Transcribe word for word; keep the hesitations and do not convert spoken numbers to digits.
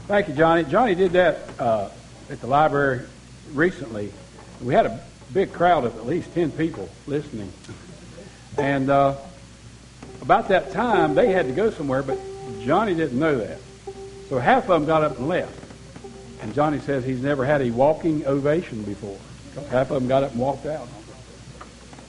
Thank you, Johnny. Johnny did that uh, at the library recently. We had a big crowd of at least ten people listening. And uh, about that time, they had to go somewhere, but Johnny didn't know that. So half of them got up and left. And Johnny says he's never had a walking ovation before. Half of them got up and walked out.